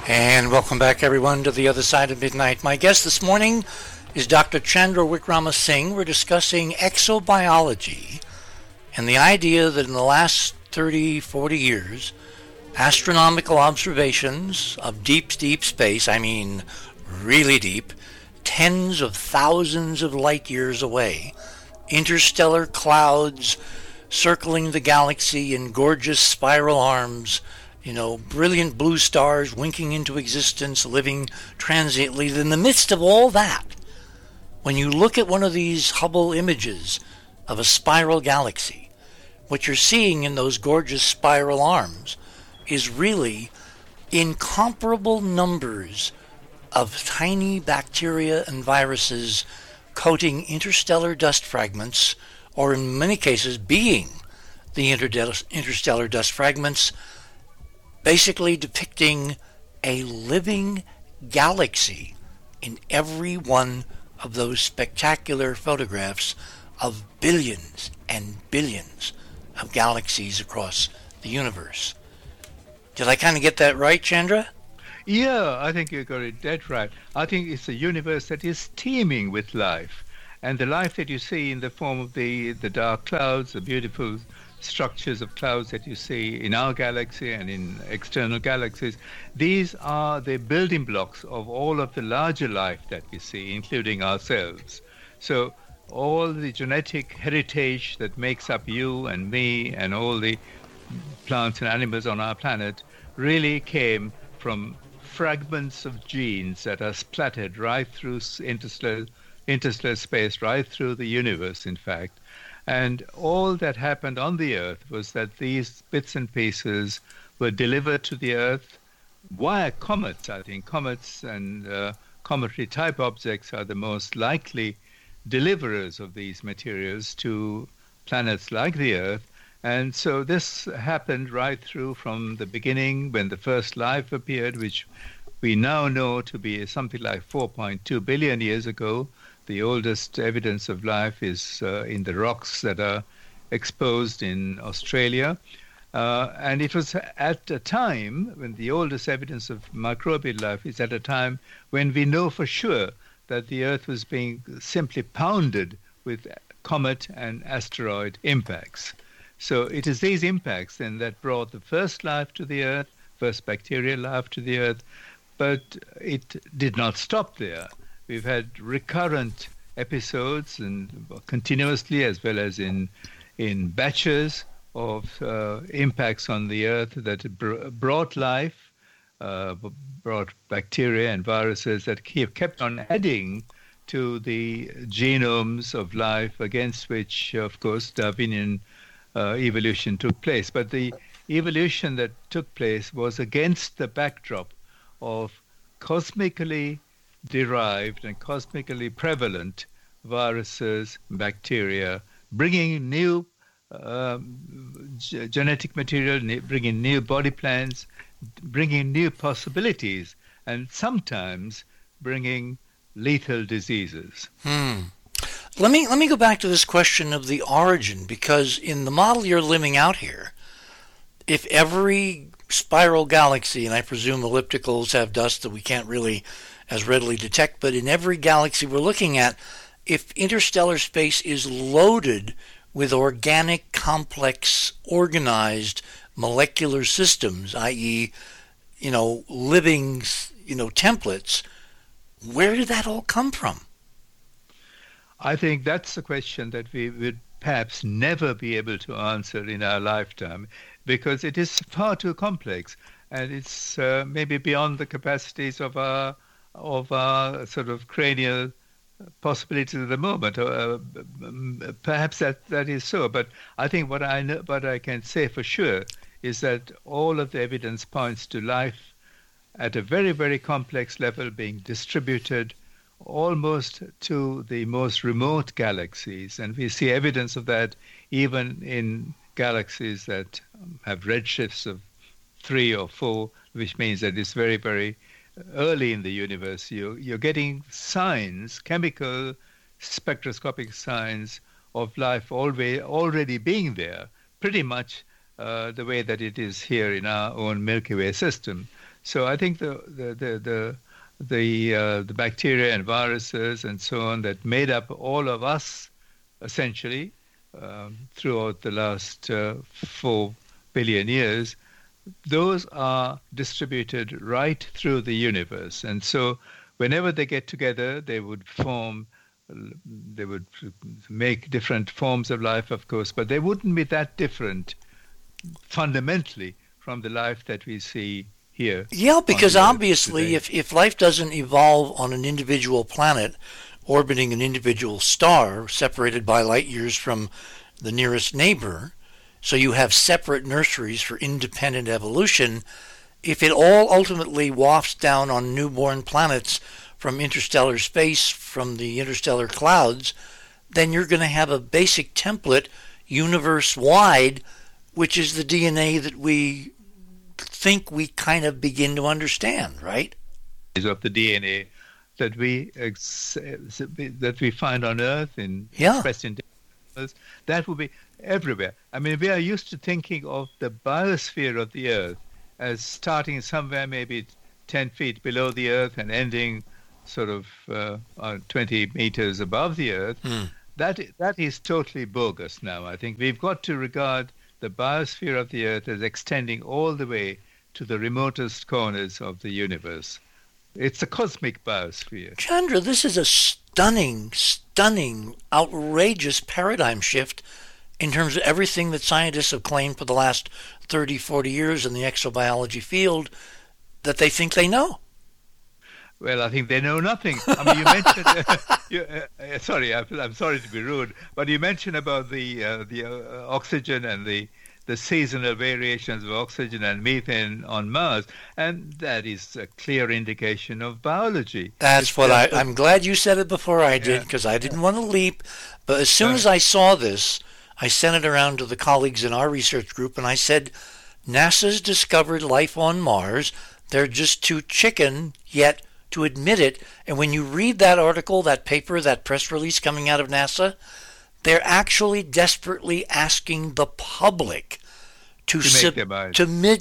And welcome back, everyone, to The Other Side of Midnight. My guest this morning is Dr. Chandra Wickramasinghe. We're discussing exobiology and the idea that in the last 30, 40 years, astronomical observations of deep, deep space, I mean really deep, tens of thousands of light years away, interstellar clouds circling the galaxy in gorgeous spiral arms, brilliant blue stars winking into existence, living transiently. In the midst of all that, when you look at one of these Hubble images of a spiral galaxy, what you're seeing in those gorgeous spiral arms is really incomparable numbers of tiny bacteria and viruses coating interstellar dust fragments, or in many cases being the interstellar dust fragments, basically depicting a living galaxy in every one of those spectacular photographs of billions and billions of galaxies across the universe. Did I kind of get that right, Chandra? Yeah, I think you got it dead right. I think it's a universe that is teeming with life. And the life that you see in the form of the dark clouds, the beautiful structures of clouds that you see in our galaxy and in external galaxies, these are the building blocks of all of the larger life that we see, including ourselves. So all the genetic heritage that makes up you and me and all the plants and animals on our planet really came from fragments of genes that are splattered right through interstellar space, right through the universe, in fact. And all that happened on the Earth was that these bits and pieces were delivered to the Earth via comets. I think comets and cometary type objects are the most likely deliverers of these materials to planets like the Earth. And so this happened right through from the beginning when the first life appeared, which we now know to be something like 4.2 billion years ago. The oldest evidence of life is in the rocks that are exposed in Australia. And it was at a time when the oldest evidence of microbial life is at a time when we know for sure that the Earth was being simply pounded with comet and asteroid impacts. So it is these impacts then that brought the first life to the Earth, first bacterial life to the Earth, but it did not stop there. We've had recurrent episodes and continuously, as well as in batches of impacts on the Earth that brought life, brought bacteria and viruses that kept on adding to the genomes of life against which, of course, Darwinian evolution took place. But the evolution that took place was against the backdrop of cosmically derived and cosmically prevalent viruses, bacteria, bringing new genetic material, bringing new body plans, bringing new possibilities, and sometimes bringing lethal diseases. Let me go back to this question of the origin, because in the model you're living out here, if every spiral galaxy, and I presume ellipticals have dust that we can't really as readily detect, but in every galaxy we're looking at, if interstellar space is loaded with organic, complex, organized molecular systems, i.e., living, templates, where did that all come from? I think that's a question that we would perhaps never be able to answer in our lifetime, because it is far too complex, and it's maybe beyond the capacities of our sort of cranial possibilities at the moment. Perhaps that is so, but I think what I can say for sure is that all of the evidence points to life at a very, very complex level being distributed almost to the most remote galaxies, and we see evidence of that even in galaxies that have redshifts of 3 or 4, which means that it's very, very early in the universe. You're getting signs, chemical, spectroscopic signs of life already being there, pretty much the way that it is here in our own Milky Way system. So I think the bacteria and viruses and so on that made up all of us, essentially, throughout the last 4 billion years, those are distributed right through the universe. And so whenever they get together, they would make different forms of life, of course, but they wouldn't be that different fundamentally from the life that we see here. Yeah, because on the Earth obviously today. if life doesn't evolve on an individual planet orbiting an individual star separated by light years from the nearest neighbor, so you have separate nurseries for independent evolution, if it all ultimately wafts down on newborn planets from interstellar space, from the interstellar clouds, then you're going to have a basic template universe-wide, which is the DNA that we think we kind of begin to understand, right? Of the DNA that we find on Earth Yeah. expressed in animals, that will be everywhere. I mean, we are used to thinking of the biosphere of the Earth as starting somewhere maybe 10 feet below the Earth and ending sort of 20 meters above the Earth. That is totally bogus now. I think we've got to regard the biosphere of the Earth as extending all the way to the remotest corners of the universe. It's a cosmic biosphere. Chandra, this is a stunning, outrageous paradigm shift in terms of everything that scientists have claimed for the last 30, 40 years in the exobiology field that they think they know. Well, I think they know nothing. I mean, you mentioned. Sorry, I'm sorry to be rude, but you mentioned about the oxygen and the seasonal variations of oxygen and methane on Mars, and that is a clear indication of biology. That's what I'm glad you said it before I did, because I didn't want to leap. But as soon as I saw this, I sent it around to the colleagues in our research group, and I said, NASA's discovered life on Mars. They're just too chicken yet to admit it. And when you read that article, that paper, that press release coming out of NASA, they're actually desperately asking the public to submit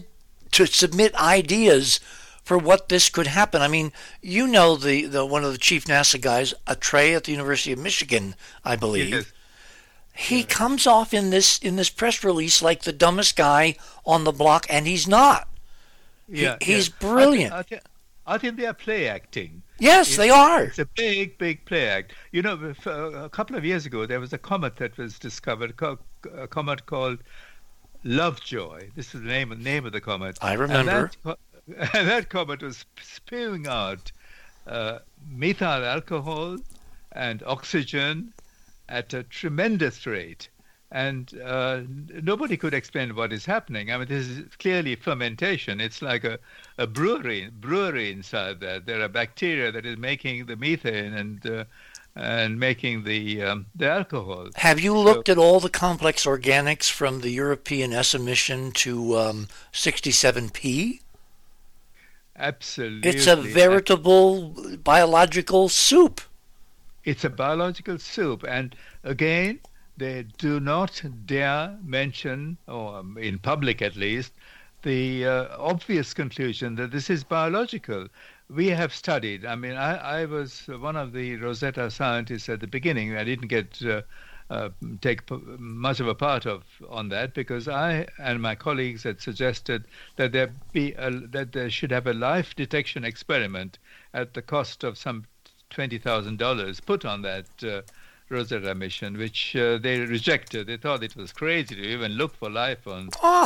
ideas for what this could happen. I mean, you know, the one of the chief NASA guys, Trey at the University of Michigan, I believe. Yes. He comes off in this press release like the dumbest guy on the block, and he's not. He's brilliant. I think they are play acting. Yes, they are. It's a big play act. You know, a couple of years ago, there was a comet that was discovered, a comet called Lovejoy. This is the name of the comet. I remember. And that comet was spewing out methyl alcohol and oxygen at a tremendous rate. And nobody could explain what is happening. I mean, this is clearly fermentation. It's like a brewery inside there. There are bacteria that is making the methane and making the alcohol. Have you looked at all the complex organics from the European ESA mission to 67P? Absolutely. It's a veritable biological soup. It's a biological soup. And again, they do not dare mention, or in public at least, the obvious conclusion that this is biological. We have studied. I mean, I was one of the Rosetta scientists at the beginning. I didn't take much of a part on that because I and my colleagues had suggested that there should have a life detection experiment at the cost of some $20,000 put on that Rosetta mission, which they rejected. They thought it was crazy to even look for life on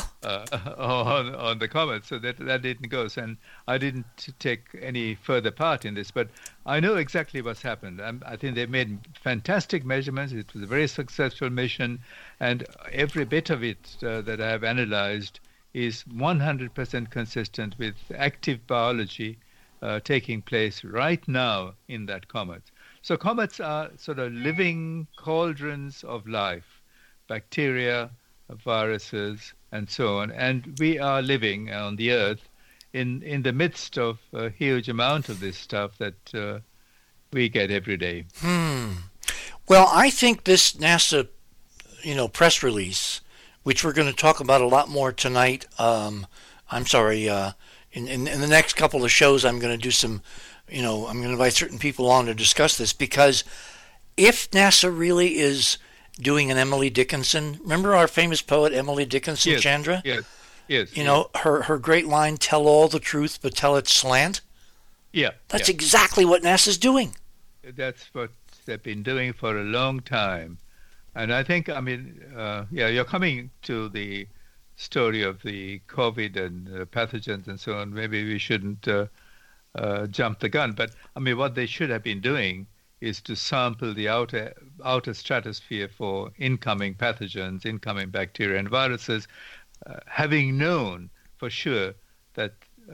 the comet, so that didn't go. And I didn't take any further part in this, but I know exactly what's happened. I think they made fantastic measurements. It was a very successful mission, and every bit of it that I have analyzed is 100% consistent with active biology taking place right now in that comet. So comets are sort of living cauldrons of life, bacteria, viruses, and so on. And we are living on the Earth in the midst of a huge amount of this stuff that we get every day. Well, I think this NASA, press release, which we're going to talk about a lot more tonight. in the next couple of shows, I'm going to do some, I'm going to invite certain people on to discuss this, because if NASA really is doing an Emily Dickinson, remember our famous poet Emily Dickinson, Yes, Chandra? yes, yes. Her great line, "Tell all the truth, but tell it slant." Yeah. That's yeah. exactly what NASA's doing. That's what they've been doing for a long time. And I think, you're coming to the story of the COVID and pathogens and so on. Maybe we shouldn't jump the gun. But, what they should have been doing is to sample the outer stratosphere for incoming pathogens, incoming bacteria and viruses, having known for sure that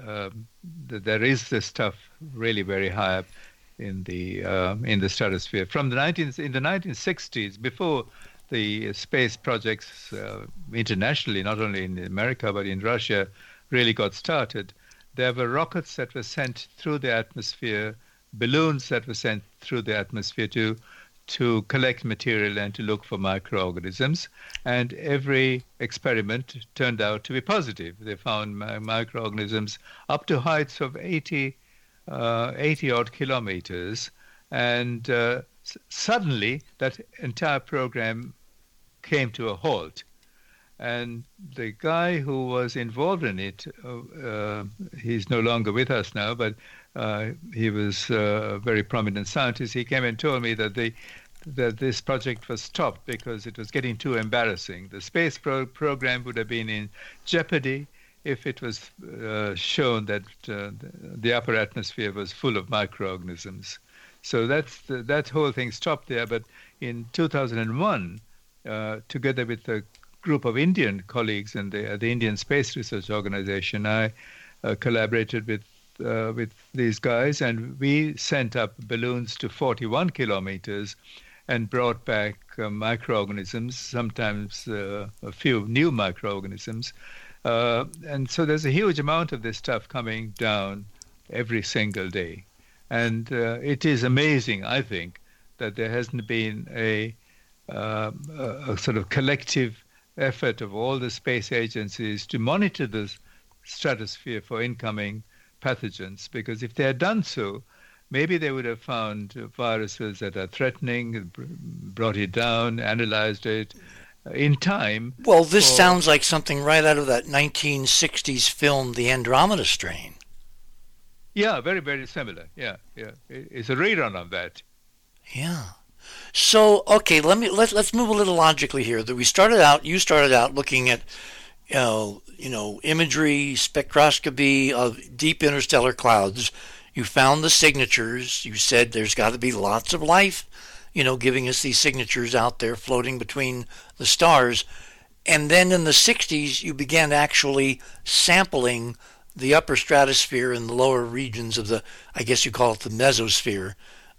there is this stuff really very high up in the stratosphere. In the 1960s, before the space projects internationally, not only in America but in Russia, really got started, there were rockets that were sent through the atmosphere, balloons that were sent through the atmosphere to collect material and to look for microorganisms. And every experiment turned out to be positive. They found microorganisms up to heights of 80 odd kilometers. And suddenly that entire program came to a halt. And the guy who was involved in it, he's no longer with us now, but he was a very prominent scientist. He came and told me that this project was stopped because it was getting too embarrassing. The space program would have been in jeopardy if it was shown that the upper atmosphere was full of microorganisms. So that whole thing stopped there. But in 2001, together with a group of Indian colleagues in the Indian Space Research Organization, I collaborated with these guys, and we sent up balloons to 41 kilometers and brought back microorganisms, sometimes a few new microorganisms. And so there's a huge amount of this stuff coming down every single day. And it is amazing, I think, that there hasn't been a sort of collective effort of all the space agencies to monitor the stratosphere for incoming pathogens, because if they had done so, maybe they would have found viruses that are threatening, brought it down, analyzed it in time. Well, this sounds like something right out of that 1960s film, The Andromeda Strain. Yeah, very, very similar. Yeah. It's a rerun of that. Yeah. So, okay, let's move a little logically here. That you started out looking at imagery, spectroscopy of deep interstellar clouds. You found the signatures. You said there's got to be lots of life, giving us these signatures out there floating between the stars. And then in the 60s, you began actually sampling the upper stratosphere and the lower regions of the, I guess you call it the mesosphere.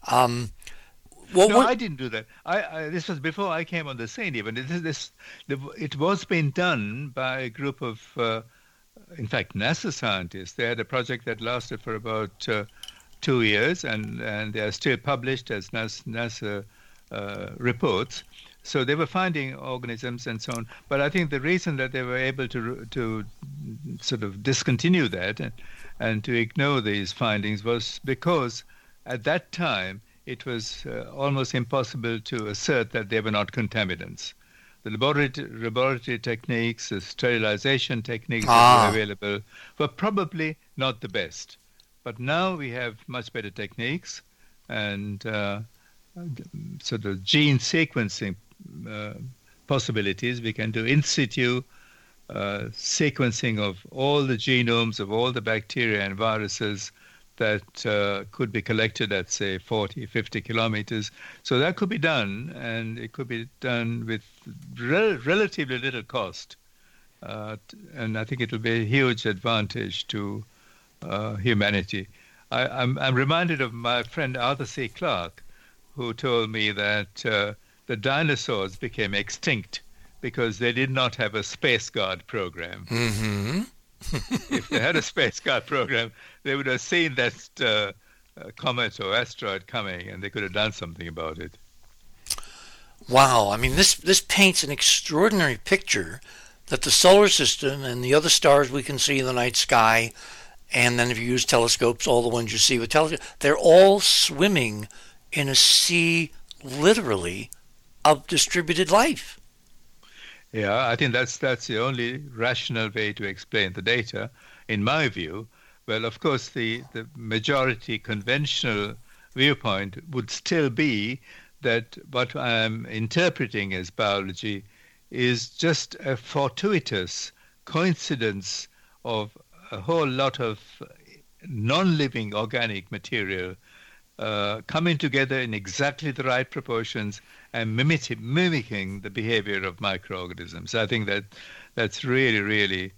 I didn't do that. This was before I came on the scene. Even it was being done by a group of, in fact, NASA scientists. They had a project that lasted for about 2 years, and they are still published as NASA reports. So they were finding organisms and so on. But I think the reason that they were able to sort of discontinue that and to ignore these findings was because at that time it was almost impossible to assert that they were not contaminants. The laboratory techniques, the sterilization techniques that were available were probably not the best. But now we have much better techniques and sort of gene sequencing possibilities. We can do in situ sequencing of all the genomes of all the bacteria and viruses that could be collected at, say, 40, 50 kilometers. So that could be done, and it could be done with relatively little cost. And I think it will be a huge advantage to humanity. I'm reminded of my friend Arthur C. Clarke, who told me that the dinosaurs became extinct because they did not have a Space Guard program. Mm-hmm. If they had a Space Guard program, they would have seen that comet or asteroid coming, and they could have done something about it. Wow. I mean, this paints an extraordinary picture that the solar system and the other stars we can see in the night sky And then if you use telescopes, all the ones you see with telescopes, they're all swimming in a sea, literally, of distributed life. Yeah, I think that's the only rational way to explain the data, in my view. Well, of course, the majority conventional viewpoint would still be that what I'm interpreting as biology is just a fortuitous coincidence of a whole lot of non-living organic material coming together in exactly the right proportions and mimicking the behavior of microorganisms. I think that's really, really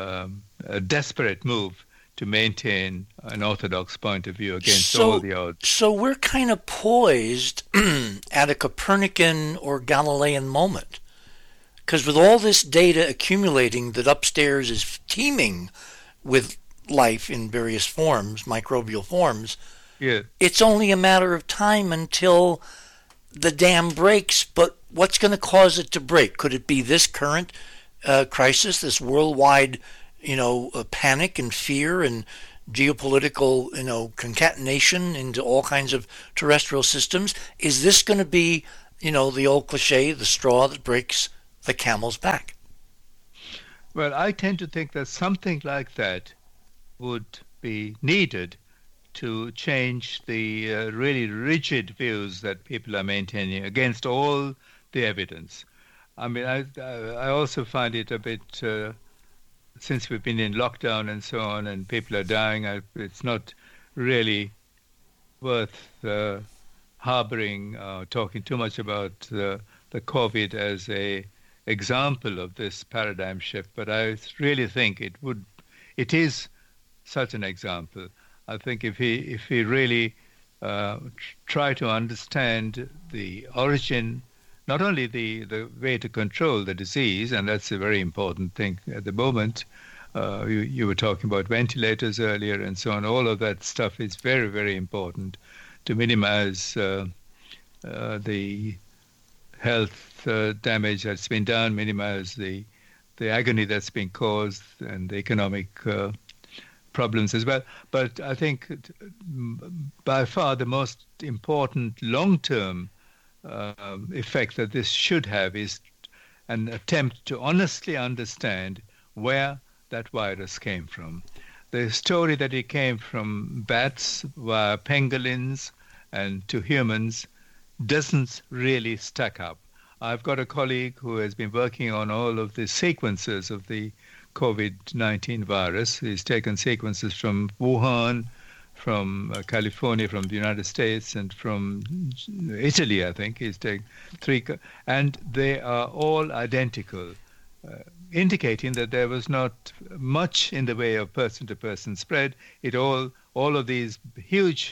a desperate move to maintain an orthodox point of view against all the odds. So we're kind of poised at a Copernican or Galilean moment. Because with all this data accumulating that upstairs is teeming with life in various forms, microbial forms, yeah, it's only a matter of time until the dam breaks. But what's going to cause it to break? Could it be this current crisis, this worldwide, panic and fear and geopolitical, concatenation into all kinds of terrestrial systems? Is this going to be, the old cliche, the straw that breaks the camel's back? Well, I tend to think that something like that would be needed to change the really rigid views that people are maintaining against all the evidence. I mean, I also find it a bit, since we've been in lockdown and so on and people are dying, it's not really worth harboring, talking too much about the COVID as a example of this paradigm shift. But I really think it is such an example. I think if we really try to understand the origin, not only the way to control the disease, and that's a very important thing at the moment. You were talking about ventilators earlier and so on. All of that stuff is very, very important to minimize the health damage that's been done, minimize the agony that's been caused, and the economic problems as well. But I think by far the most important long-term effect that this should have is an attempt to honestly understand where that virus came from. The story that it came from bats via pangolins and to humans doesn't really stack up. I've got a colleague who has been working on all of the sequences of the COVID-19 virus. He's taken sequences from Wuhan, from California, from the United States, and from Italy, I think. He's taken 3, and they are all identical, indicating that there was not much in the way of person-to-person spread. All of these huge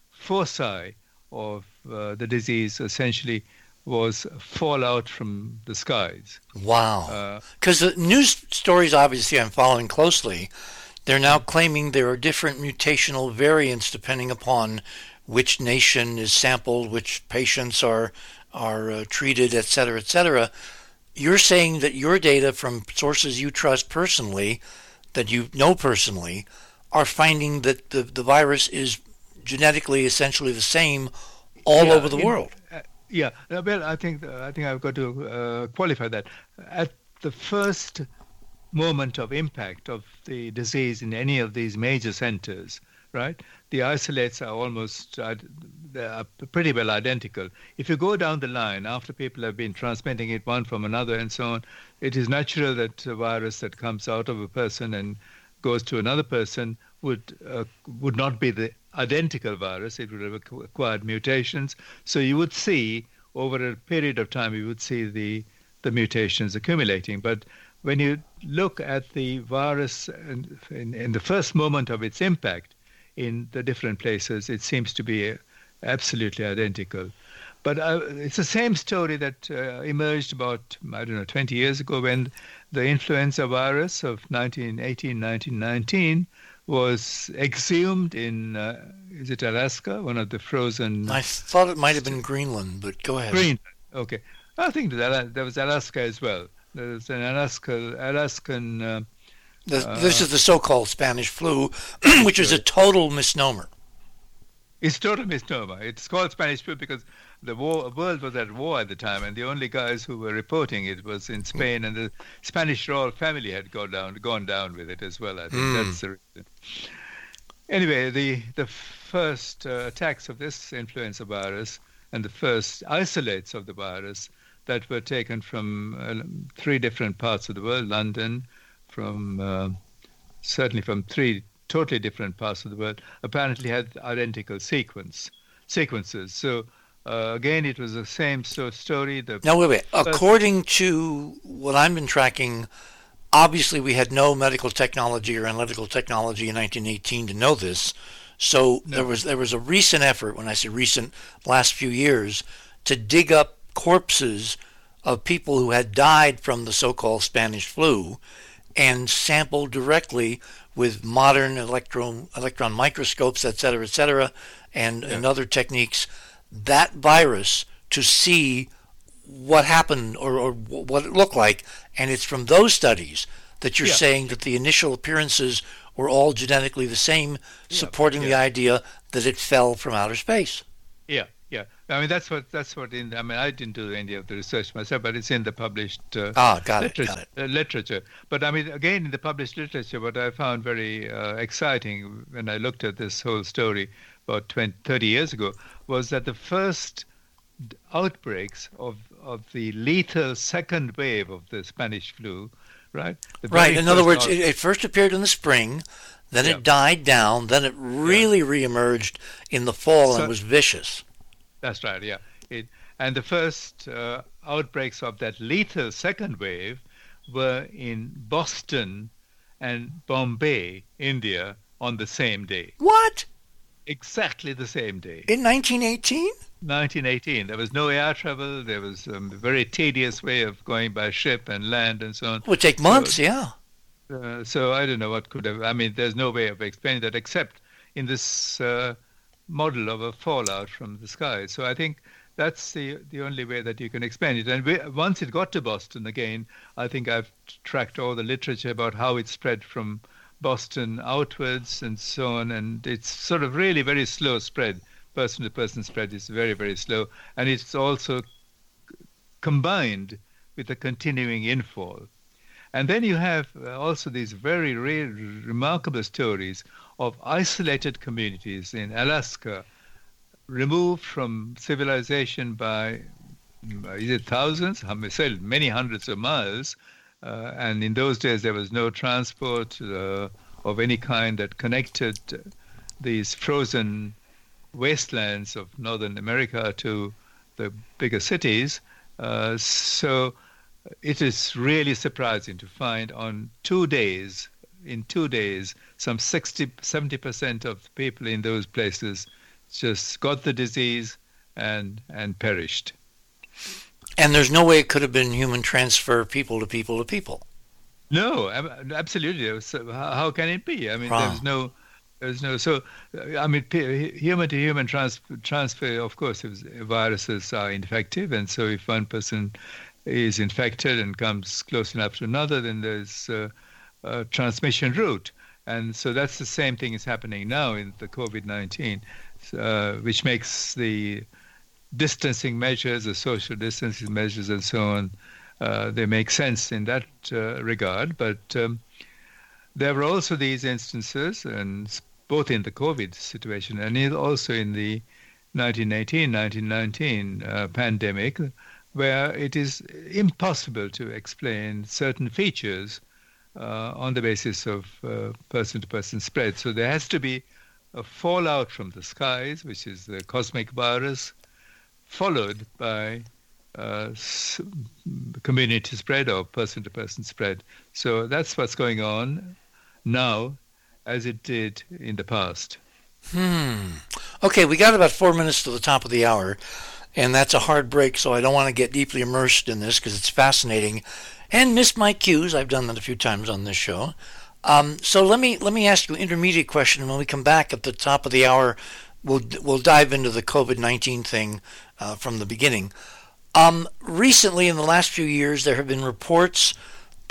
foci of the disease essentially was fallout from the skies. Wow. Because the news stories, obviously, I'm following closely. They're now claiming there are different mutational variants depending upon which nation is sampled, which patients are treated, et cetera, et cetera. You're saying that your data from sources you trust personally, that you know personally, are finding that the virus is genetically essentially the same all over the world. Yeah, well, I think I've got to qualify that. At the first moment of impact of the disease in any of these major centers, right, the isolates are almost they are pretty well identical. If you go down the line after people have been transmitting it one from another and so on, it is natural that a virus that comes out of a person and goes to another person would not be the identical virus. It would have acquired mutations. So you would see, over a period of time, you would see the mutations accumulating. But when you look at the virus in the first moment of its impact in the different places, it seems to be absolutely identical. But it's the same story that emerged about, 20 years ago when the influenza virus of 1919 was exhumed in, is it Alaska? One of the frozen... I thought it might have been Greenland, but go ahead. Greenland, okay. I think that there was Alaska as well. There was an Alaskan This is the so-called Spanish flu, which is a total misnomer. It's total misnomer. It's called Spanish flu because the world was at war at the time, and the only guys who were reporting it was in Spain, and the Spanish royal family had gone down with it as well. I think that's the reason. Anyway, the first attacks of this influenza virus and the first isolates of the virus that were taken from 3 different parts of the world, London, certainly from 3 totally different parts of the world, apparently had identical sequences. So again, it was the same story. Now, wait. According to what I've been tracking, obviously we had no medical technology or analytical technology in 1918 to know this. So there was a recent effort, when I say recent, last few years, to dig up corpses of people who had died from the so-called Spanish flu and sample directly with modern electron microscopes, et cetera, and other techniques, that virus to see what happened or what it looked like. And it's from those studies that you're saying that the initial appearances were all genetically the same, supporting the idea that it fell from outer space. Yeah. I mean, that's what. I mean, I didn't do any of the research myself, but it's in the published literature. But I mean, again, in the published literature, what I found very exciting when I looked at this whole story about 30 years ago was that the first outbreaks of the lethal second wave of the Spanish flu, right? In other words, it first appeared in the spring, then it died down, then it really reemerged in the fall and was vicious. That's right, yeah. And the first outbreaks of that lethal second wave were in Boston and Bombay, India, on the same day. What? Exactly the same day. In 1918? 1918. There was no air travel. There was a very tedious way of going by ship and land and so on. It would take months, So I don't know what could have... I mean, there's no way of explaining that except in this model of a fallout from the sky. So I think that's the only way that you can explain it. And once it got to Boston again, I think I've tracked all the literature about how it spread from Boston outwards and so on. And it's sort of really very slow spread. Person-to-person spread is very, very slow. And it's also combined with a continuing infall. And then you have also these very remarkable stories of isolated communities in Alaska, removed from civilization by thousands, many hundreds of miles. And in those days, there was no transport of any kind that connected these frozen wastelands of Northern America to the bigger cities. So it is really surprising to find in 2 days, some 70% of the people in those places just got the disease and perished. And there's no way it could have been human transfer, people to people to people. No, absolutely. So how can it be? I mean, there's no. So, I mean, human to human transfer. Of course, viruses are infective, and so if one person is infected and comes close enough to another, then there's a transmission route. And so that's the same thing is happening now in the COVID-19, which makes the distancing measures, the social distancing measures and so on, they make sense in that regard. But there were also these instances, and both in the COVID situation and also in the 1919 pandemic, where it is impossible to explain certain features on the basis of person-to-person spread. So there has to be a fallout from the skies, which is the cosmic virus, followed by community spread or person-to-person spread. So that's what's going on now, as it did in the past. Okay, we got about 4 minutes to the top of the hour. And that's a hard break, so I don't want to get deeply immersed in this because it's fascinating and miss my cues. I've done that a few times on this show. So let me ask you an intermediate question, and when we come back at the top of the hour, we'll dive into the COVID-19 thing from the beginning. Recently, in the last few years, there have been reports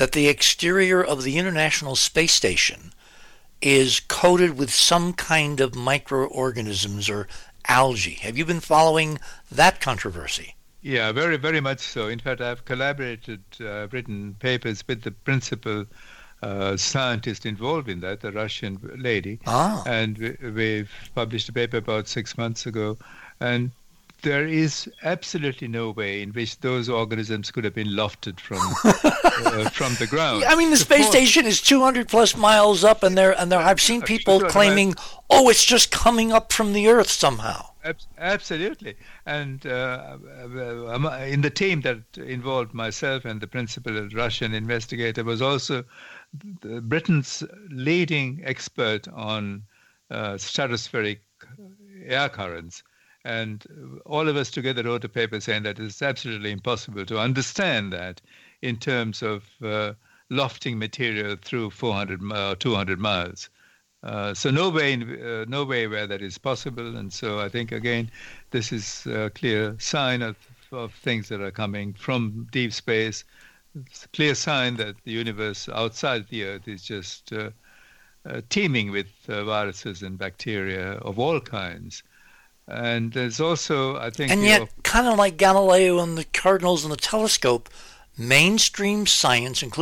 that the exterior of the International Space Station is coated with some kind of microorganisms or algae. Have you been following that controversy? Yeah, very, very much so. In fact, I've collaborated, written papers with the principal scientist involved in that, the Russian lady. And we've published a paper about 6 months ago. And there is absolutely no way in which those organisms could have been lofted from the ground. I mean, the space station is 200 plus miles up, and I've seen people claiming, "Oh, it's just coming up from the Earth somehow." Absolutely, and in the team that involved myself and the principal Russian investigator was also Britain's leading expert on stratospheric air currents. And all of us together wrote a paper saying that it's absolutely impossible to understand that in terms of lofting material through 200 miles. So no way where that is possible. And so I think, again, this is a clear sign of things that are coming from deep space. It's a clear sign that the universe outside the Earth is just teeming with viruses and bacteria of all kinds. And there's also, I think... And yet, kind of like Galileo and the cardinals and the telescope, mainstream science, including